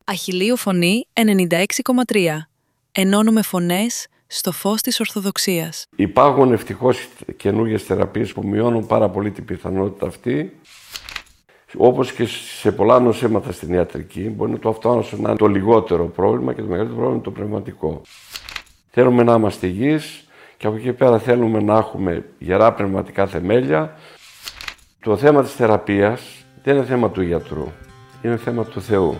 Αχιλλείο Φωνή 96,3. Ενώνουμε φωνές στο φως της Ορθοδοξίας. Υπάρχουν ευτυχώς καινούργιες θεραπείες που μειώνουν πάρα πολύ την πιθανότητα αυτή. Όπως και σε πολλά νοσήματα στην ιατρική, μπορεί το αυτοάνωσο να είναι το λιγότερο πρόβλημα και το μεγαλύτερο πρόβλημα είναι το πνευματικό. Θέλουμε να είμαστε υγιείς και από εκεί πέρα θέλουμε να έχουμε γερά πνευματικά θεμέλια. Το θέμα της θεραπείας δεν είναι θέμα του γιατρού, είναι θέμα του Θεού.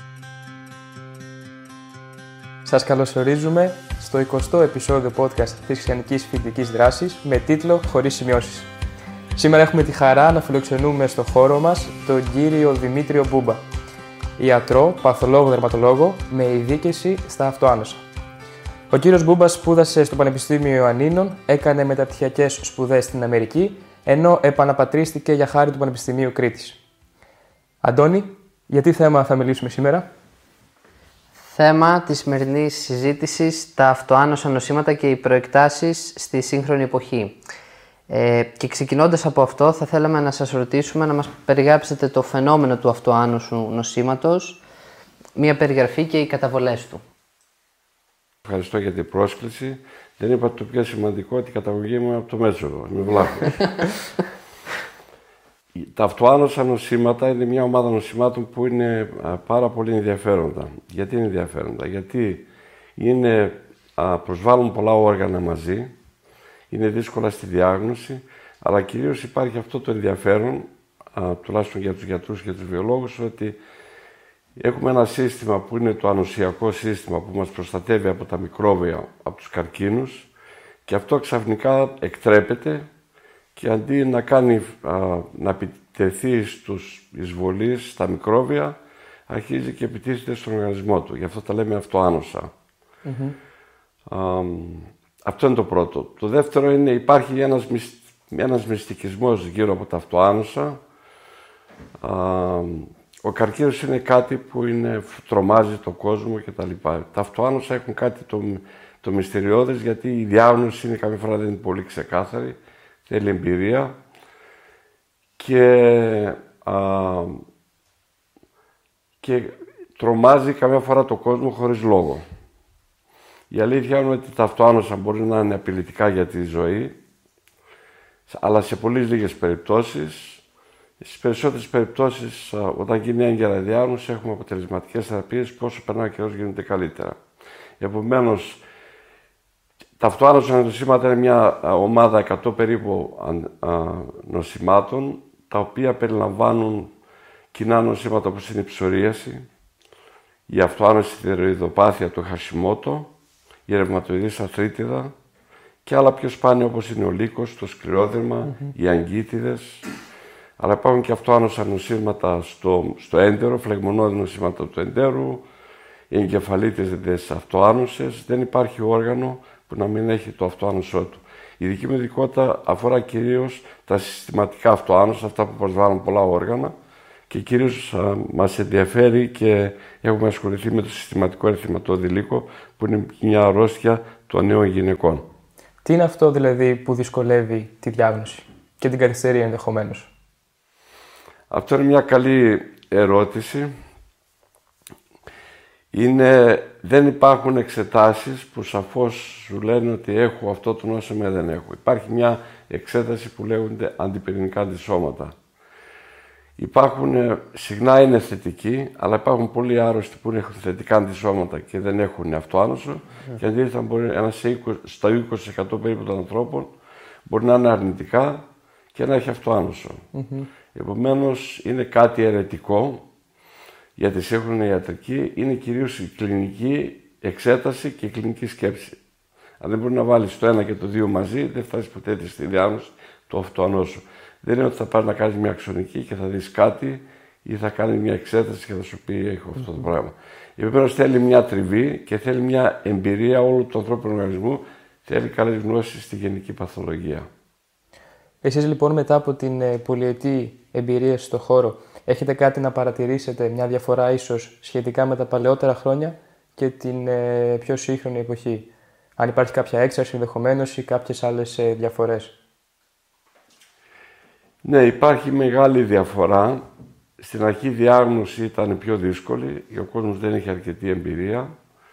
Σας καλωσορίζουμε στο 20ο επεισόδιο podcast της Χριστιανικής Φοιτητικής Δράσης με τίτλο «Χωρίς σημειώσεις». Σήμερα έχουμε τη χαρά να φιλοξενούμε στο χώρο μας τον κύριο Δημήτριο Μπούμπα, ιατρό, παθολόγο, δερματολόγο με ειδίκευση στα αυτοάνωσα. Ο κύριος Μπούμπα σπούδασε στο Πανεπιστήμιο Ιωαννίνων, έκανε μεταπτυχιακές σπουδές στην Αμερική, ενώ επαναπατρίστηκε για χάρη του Πανεπιστημίου Κρήτης. Αντώνη, για τι θέμα θα μιλήσουμε σήμερα? Θέμα της σημερινής συζήτησης, τα αυτοάνωσα νοσήματα και οι προεκτάσεις στη σύγχρονη εποχή. Και ξεκινώντας από αυτό, θα θέλαμε να σας ρωτήσουμε να μας περιγράψετε το φαινόμενο του αυτοάνωσου νοσήματος, μία περιγραφή και οι καταβολές του. Ευχαριστώ για την πρόσκληση. Δεν είπα το πιο σημαντικό, ότι η καταγωγή μου είναι από το Μέτσοβο. Είμαι βλάχος. Τα αυτοάνωσα νοσήματα είναι μια ομάδα νοσημάτων που είναι πάρα πολύ ενδιαφέροντα. Γιατί είναι ενδιαφέροντα? Γιατί προσβάλλουν πολλά όργανα μαζί, είναι δύσκολα στη διάγνωση, αλλά κυρίως υπάρχει αυτό το ενδιαφέρον, τουλάχιστον για τους γιατρούς και τους βιολόγους, ότι έχουμε ένα σύστημα που είναι το ανοσιακό σύστημα που μας προστατεύει από τα μικρόβια, από τους καρκίνους, και αυτό ξαφνικά εκτρέπεται και αντί να επιτεθεί στους εισβολείς, στα μικρόβια, αρχίζει και επιτίθεται στον οργανισμό του. Γι' αυτό τα λέμε αυτοάνωσα. Αυτό είναι το πρώτο. Το δεύτερο είναι υπάρχει ένας μυστικισμός γύρω από τα αυτοάνωσα. Ο καρκίνος είναι κάτι που τρομάζει τον κόσμο κτλ. Τα αυτοάνωσα έχουν κάτι το μυστηριώδες, γιατί η διάγνωση καμιά φορά δεν είναι πολύ ξεκάθαρη, θέλει εμπειρία και τρομάζει καμιά φορά τον κόσμο χωρίς λόγο. Η αλήθεια είναι ότι τα αυτοάνωσα μπορεί να είναι απειλητικά για τη ζωή, αλλά σε πολύ λίγες περιπτώσεις. Στις περισσότερες περιπτώσεις, όταν γίνει έγκαιρα διάγνωση, έχουμε αποτελεσματικές θεραπείες που όσο περνάει ο καιρός γίνονται καλύτερα. Επομένως, τα αυτοάνωσα νοσήματα είναι μια ομάδα 100 περίπου νοσημάτων, τα οποία περιλαμβάνουν κοινά νοσήματα όπως είναι η ψωρίαση, η αυτοάνωση θηροειδοπάθεια, το Χασιμότο, η ρευματοειδής αρθρίτιδα και άλλα πιο σπάνια όπως είναι ο λύκος, το σκληρόδερμα, οι αγκίτιδες. Αλλά υπάρχουν και αυτοάνωσα νοσήματα στο έντερο, φλεγμονώδη νοσήματα του εντέρου, οι εγκεφαλίτιδες αυτοάνωσες. Δεν υπάρχει όργανο που να μην έχει το αυτοάνωσό του. Η δική μου ειδικότητα αφορά κυρίως τα συστηματικά αυτοάνωσα, αυτά που προσβάλλουν πολλά όργανα, και κυρίως μας ενδιαφέρει και έχουμε ασχοληθεί με το συστηματικό ερθηματώδη λύκο, που είναι μια αρρώστια των νέων γυναικών. Τι είναι αυτό δηλαδή που δυσκολεύει τη διάγνωση και την καθυστερεί ενδεχομένως? Αυτό είναι μια καλή ερώτηση. Δεν υπάρχουν εξετάσεις που σαφώς σου λένε ότι έχω αυτό το νόσημα ή δεν έχω. Υπάρχει μια εξέταση που λέγονται αντιπυρηνικά αντισώματα. Συχνά είναι θετικοί, αλλά υπάρχουν πολλοί άρρωστοι που έχουν θετικά αντισώματα και δεν έχουν αυτοάνωσο. Και αντίθετα, στο 20% περίπου των ανθρώπων μπορεί να είναι αρνητικά και να έχει αυτοάνωσο. Επομένως, είναι κάτι αιρετικό για τη σύγχρονη ιατρική. Είναι κυρίως η κλινική εξέταση και η κλινική σκέψη. Αν δεν μπορεί να βάλεις το ένα και το δύο μαζί, δεν φτάσεις ποτέ στη διάγνωση του αυτοανώσου. Δεν είναι ότι θα πάρει να κάνει μια αξονική και θα δεις κάτι, ή θα κάνει μια εξέταση και θα σου πει: έχω αυτό το πράγμα. Επομένως, θέλει μια τριβή και θέλει μια εμπειρία όλου του ανθρώπινου οργανισμού. Θέλει καλές γνώσεις στη γενική παθολογία. Εσείς λοιπόν, μετά από την πολυετή εμπειρία στο χώρο, έχετε κάτι να παρατηρήσετε, μια διαφορά ίσως σχετικά με τα παλαιότερα χρόνια και την πιο σύγχρονη εποχή? Αν υπάρχει κάποια έξαρση ενδεχομένως ή κάποιες άλλες διαφορές? Ναι, υπάρχει μεγάλη διαφορά Στην αρχή η διάγνωση ήταν πιο δύσκολη, ο κόσμος δεν είχε αρκετή εμπειρία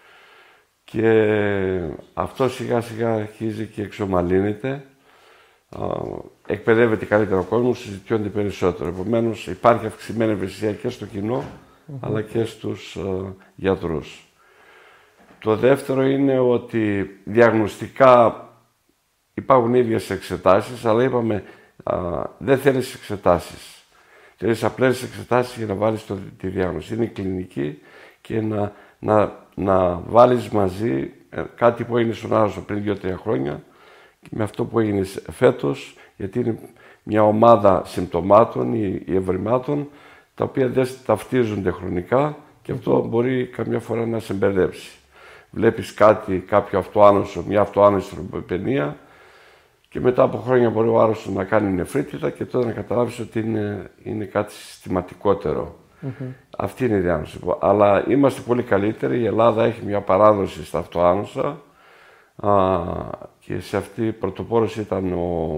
και αυτό σιγά σιγά αρχίζει και εξομαλύνεται. Εκπαιδεύεται καλύτερο ο κόσμος, συζητιώνται περισσότερο. Επομένως υπάρχει αυξημένη ευαισθησία και στο κοινό, αλλά και στους γιατρούς. Το δεύτερο είναι ότι διαγνωστικά υπάρχουν ίδιες εξετάσεις, αλλά είπαμε δεν θέλεις εξετάσεις. Θέλεις απλές εξετάσεις για να βάλεις τη διάγνωση. Είναι κλινική και να βάλεις μαζί κάτι που έγινε στον άρρωστο πριν 2-3 χρόνια με αυτό που έγινε φέτος, γιατί είναι μια ομάδα συμπτωμάτων ή ευρημάτων τα οποία δεν ταυτίζονται χρονικά και αυτό μπορεί καμιά φορά να σε μπερδέψει. Βλέπεις κάποιο αυτοάνωσο, μια αυτοάνωση θρομβοπενία και μετά από χρόνια μπορεί ο άρρωστος να κάνει νεφρίτιδα και τότε να καταλάβεις ότι είναι κάτι συστηματικότερο. Αυτή είναι η διάγνωση. Αλλά είμαστε πολύ καλύτεροι. Η Ελλάδα έχει μια παράδοση στα αυτοάνωσα και σε αυτή πρωτοπόρος ήταν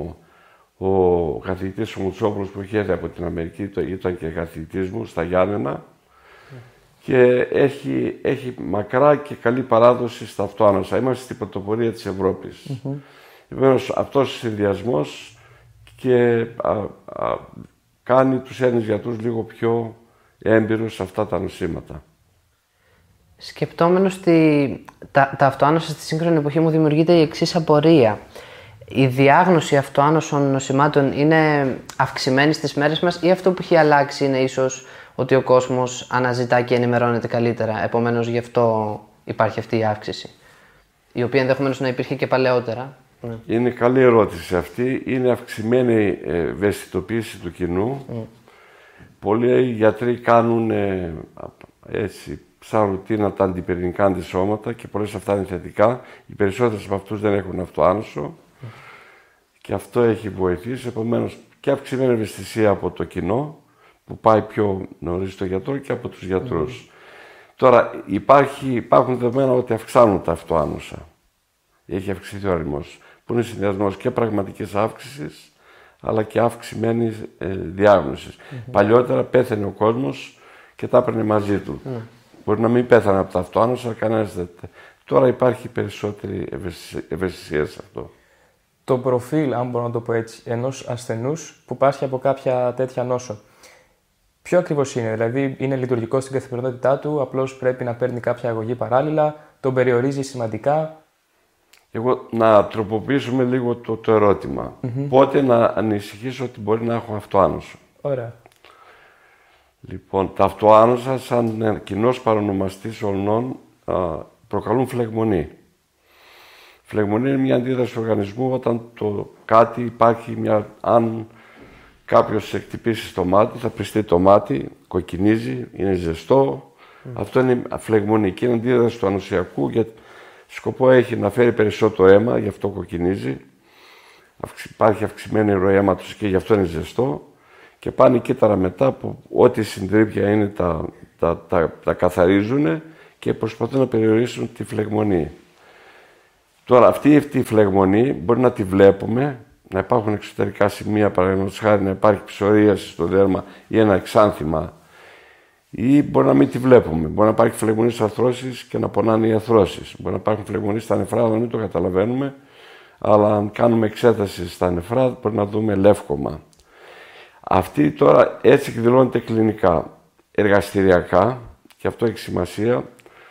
ο καθηγητής ο Μουτσόπουλος που είχε έρθει από την Αμερική, ήταν και καθηγητής μου στα Γιάννενα και έχει μακρά και καλή παράδοση στα αυτοάνωσα. Είμαστε στην πρωτοπορία της Ευρώπης. Επομένως, αυτός ο συνδυασμός και κάνει τους Έλληνες γιατρούς λίγο πιο έμπειρους σε αυτά τα νοσήματα. Σκεπτόμενος τα αυτοάνωσα στη σύγχρονη εποχή μου δημιουργείται η εξής απορία. Η διάγνωση αυτοάνωσων νοσημάτων είναι αυξημένη στις μέρες μας ή αυτό που έχει αλλάξει είναι ίσως ότι ο κόσμος αναζητά και ενημερώνεται καλύτερα, επομένως γι' αυτό υπάρχει αυτή η αύξηση, η οποία ενδεχομένως να υπήρχε και παλαιότερα. Είναι καλή ερώτηση αυτή. Είναι αυξημένη ευαισθητοποίηση του κοινού. Πολλοί γιατροί κάνουν σαν ρουτίνα τα αντιπυρηνικά αντισώματα και πολλές αυτά είναι θετικά. Οι περισσότερες από αυτούς δεν έχουν αυτοάνωσο και αυτό έχει βοηθήσει. Επομένως και αυξημένη ευαισθησία από το κοινό που πάει πιο νωρίς στο γιατρό και από τους γιατρούς. Τώρα υπάρχουν δεδομένα ότι αυξάνουν τα αυτοάνωσα. Έχει αυξηθεί ο αριθμός, που είναι συνδυασμός και πραγματικής αύξησης, αλλά και αυξημένης διάγνωσης. Παλιότερα πέθανε ο κόσμος και τα έπαιρνε μαζί του. Μπορεί να μην πέθανε από τα αυτοάνωσα, αλλά κανένας δεν. Τώρα υπάρχει περισσότερη ευαισθησία σε αυτό. Το προφίλ, αν μπορώ να το πω έτσι, ενός ασθενούς που πάσχει από κάποια τέτοια νόσο. Ποιο ακριβώς είναι, δηλαδή είναι λειτουργικό στην καθημερινότητά του, απλώς πρέπει να παίρνει κάποια αγωγή παράλληλα, τον περιορίζει σημαντικά. Εγώ να τροποποιήσουμε λίγο το ερώτημα. Πότε να ανησυχήσω ότι μπορεί να έχω αυτοάνωσο. Ωραία. Λοιπόν, τα αυτοάνωσα σαν κοινός παρονομαστής όλων προκαλούν φλεγμονή. Φλεγμονή είναι μια αντίδραση του οργανισμού όταν κάτι υπάρχει, αν κάποιος εκτυπήσει στο μάτι, θα πριστεί το μάτι, κοκκινίζει, είναι ζεστό. Αυτό είναι φλεγμονική, είναι αντίδραση του ανοσιακού, γιατί σκοπό έχει να φέρει περισσότερο αίμα, γι' αυτό κοκκινίζει. Υπάρχει αυξημένη ροή αίματος και γι' αυτό είναι ζεστό. Και πάνε κύτταρα μετά που ό,τι συντρίπια είναι τα καθαρίζουν και προσπαθούν να περιορίσουν τη φλεγμονή. Τώρα αυτή η φλεγμονή μπορεί να τη βλέπουμε, να υπάρχουν εξωτερικά σημεία, παραδείγματος χάρη να υπάρχει ψωρίαση στο δέρμα ή ένα εξάνθημα, ή μπορεί να μην τη βλέπουμε. Μπορεί να υπάρχει φλεγμονή στις αρθρώσεις και να πονάνε οι αρθρώσεις. Μπορεί να υπάρχουν φλεγμονή στα νεφρά, να μην το καταλαβαίνουμε, αλλά αν κάνουμε εξέταση στα νεφρά μπορεί να δούμε λεύκομα. Αυτή τώρα έτσι εκδηλώνεται κλινικά, εργαστηριακά, και αυτό έχει σημασία.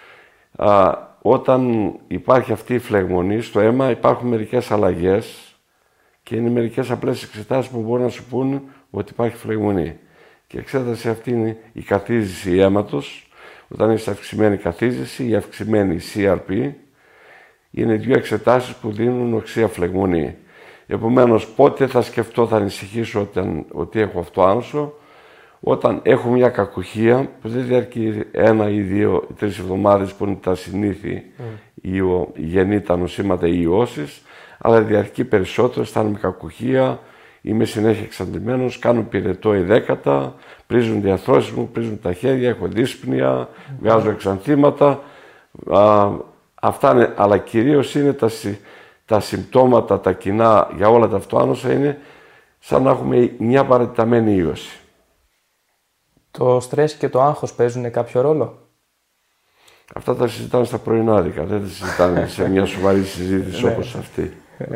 Όταν υπάρχει αυτή η φλεγμονή στο αίμα υπάρχουν μερικές αλλαγές και είναι μερικές απλές εξετάσεις που μπορούν να σου πούν ότι υπάρχει φλεγμονή. Και η εξέταση αυτή είναι η καθίζηση αίματος. Όταν έχει αυξημένη καθίζηση ή αυξημένη CRP, είναι δύο εξετάσεις που δίνουν οξεία φλεγμονή. Επομένως, πότε θα σκεφτώ, θα ανησυχήσω ότι έχω αυτοάνωσο, όταν έχω μια κακουχία που δεν διαρκεί 1 ή 2 ή 3 εβδομάδες που είναι τα συνήθη γεννή τα νοσήματα ή ιώσεις, αλλά διαρκεί περισσότερο, αισθάνομαι κακουχία, είμαι συνέχεια εξαντλημένος, κάνω πυρετό ή δέκατα, πρίζουν οι αρθρώσεις μου, πρίζουν τα χέρια, έχω δύσπνοια, βγάζω εξανθήματα. Αυτά είναι, αλλά κυρίως είναι τα συμπτώματα, τα κοινά για όλα τα αυτοάνωσα είναι σαν να έχουμε μια παρατεταμένη ίωση. Το στρες και το άγχος παίζουν κάποιο ρόλο? Αυτά τα συζητάνε στα πρωινάδικα, δεν τα συζητάνε σε μια σοβαρή συζήτηση όπως αυτή.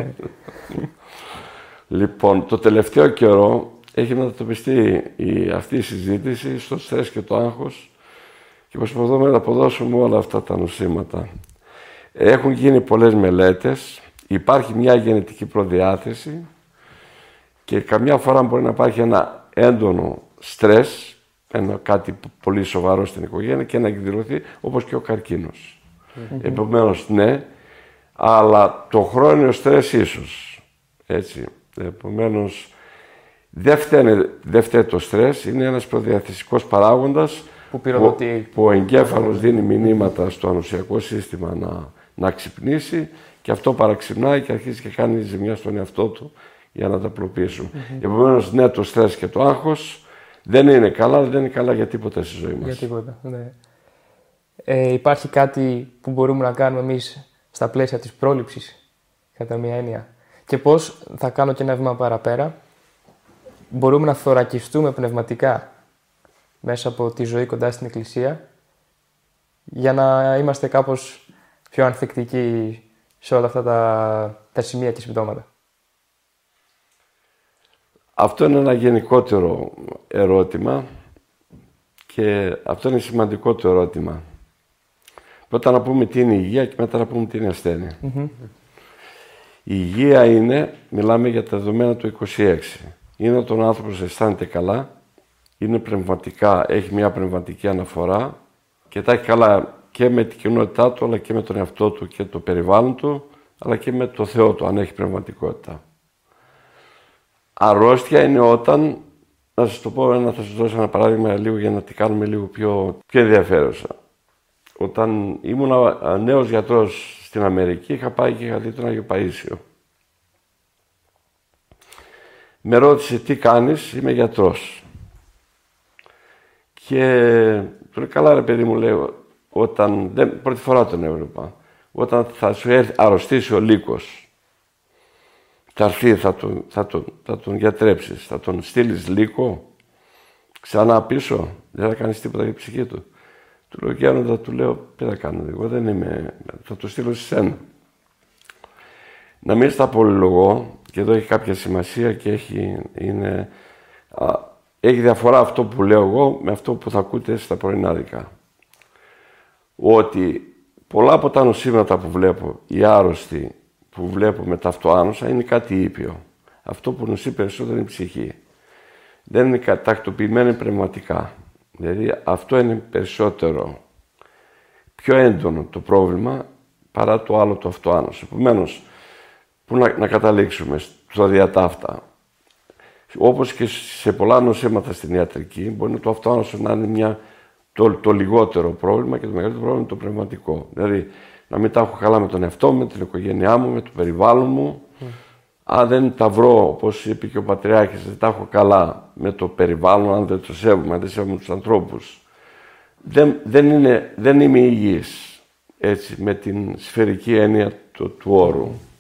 Λοιπόν, το τελευταίο καιρό έχει μετατοπιστεί αυτή η συζήτηση στο στρες και το άγχος και προσπαθούμε να αποδώσουμε όλα αυτά τα νοσήματα. Έχουν γίνει πολλές μελέτες, υπάρχει μια γενετική προδιάθεση και καμιά φορά μπορεί να υπάρχει ένα έντονο στρες, κάτι πολύ σοβαρό στην οικογένεια και να εκδηλωθεί όπως και ο καρκίνος. Επομένως, ναι, αλλά το χρόνιο στρες ίσως. Έτσι. Επομένως, δεν φταίει το στρες, είναι ένας προδιαθεσικός παράγοντας που ο εγκέφαλος δίνει μηνύματα στο ανοσιακό σύστημα να ξυπνήσει και αυτό παραξυπνάει και αρχίζει και κάνει ζημιά στον εαυτό του για να τα απλοποιήσουν. Επομένως, ναι, το στρες και το άγχος δεν είναι καλά, δεν είναι καλά για τίποτα στη ζωή μας. Για τίποτα, ναι. Υπάρχει κάτι που μπορούμε να κάνουμε εμείς στα πλαίσια της πρόληψης, κατά μία έννοια? Και πώς, θα κάνω και ένα βήμα παραπέρα, μπορούμε να θωρακιστούμε πνευματικά μέσα από τη ζωή κοντά στην Εκκλησία για να είμαστε κάπως πιο ανθεκτικοί σε όλα αυτά τα σημεία και συμπτώματα? Αυτό είναι ένα γενικότερο ερώτημα και αυτό είναι σημαντικό το ερώτημα. Πρώτα να πούμε τι είναι η υγεία και μετά να πούμε τι είναι ασθένεια. Η υγεία είναι, μιλάμε για τα δεδομένα του 26. Είναι όταν ο άνθρωπος αισθάνεται καλά, είναι πνευματικά, έχει μια πνευματική αναφορά και τα έχει καλά και με την κοινότητά του, αλλά και με τον εαυτό του και το περιβάλλον του, αλλά και με το Θεό του, αν έχει πνευματικότητα. Αρρώστια είναι όταν, να σας το πω, θα σας δώσω ένα παράδειγμα λίγο για να τη κάνουμε λίγο πιο ενδιαφέρουσα. Όταν ήμουν νέος γιατρός στην Αμερική, είχα πάει και είχα δει τον Άγιο Παΐσιο. Με ρώτησε τι κάνεις, είμαι γιατρός. Και του λέει, καλά ρε παιδί μου, λέω, πρώτη φορά τον έβλεπα, όταν θα σου αρρωστήσει ο λύκος, θα έρθει, θα τον γιατρέψεις, θα τον στείλεις λύκο, ξανά πίσω, δεν θα κάνεις τίποτα για την ψυχή του. Του λέω, Γέροντα, του λέω, τι θα κάνω, εγώ δεν είμαι, θα το στείλω σε σένα. Να μην στα πολυλογώ, και εδώ έχει κάποια σημασία και έχει διαφορά αυτό που λέω εγώ με αυτό που θα ακούτε στα πρωινάδικα. Ότι πολλά από τα νοσήματα που βλέπω, οι άρρωστοι που βλέπω με τα αυτοάνοσα, είναι κάτι ήπιο. Αυτό που νοσεί περισσότερο είναι η ψυχή. Δεν είναι τακτοποιημένο πνευματικά. Δηλαδή αυτό είναι περισσότερο, πιο έντονο το πρόβλημα παρά το άλλο το αυτοάνωση. Επομένως, πού να καταλήξουμε στο διατάφτα. Όπως και σε πολλά νοσήματα στην ιατρική, μπορεί το αυτοάνωση να είναι το λιγότερο πρόβλημα και το μεγαλύτερο πρόβλημα είναι το πνευματικό. Δηλαδή, να μην τα έχω καλά με τον εαυτό μου, με την οικογένειά μου, με το περιβάλλον μου. Αν δεν τα βρω, όπως είπε και ο Πατριάρχης, δεν τα έχω καλά με το περιβάλλον, αν δεν το σέβομαι, αν δεν σέβομαι τους ανθρώπους, δεν είμαι υγιής, έτσι, με την σφαιρική έννοια του όρου.